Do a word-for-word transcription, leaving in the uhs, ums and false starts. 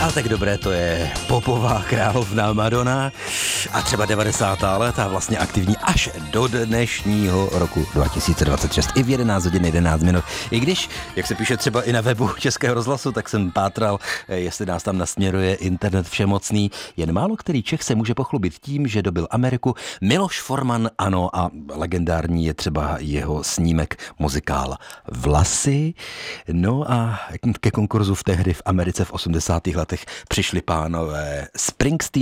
A tak dobré to je popová královna Madonna a třeba devadesátá léta vlastně aktivní až do dnešního roku dva tisíce dvacet šest i v jedenáct hodin jedenáct minut. I když, jak se píše třeba i na webu Českého rozhlasu, tak jsem pátral, jestli nás tam nasměruje internet všemocný. Jen málo který Čech se může pochlubit tím, že dobil Ameriku. Miloš Forman, ano, a legendární je třeba jeho snímek muzikál Vlasy. No a ke konkurzu v tehdy v Americe v osmdesátých letech přišli pánové Springsteen,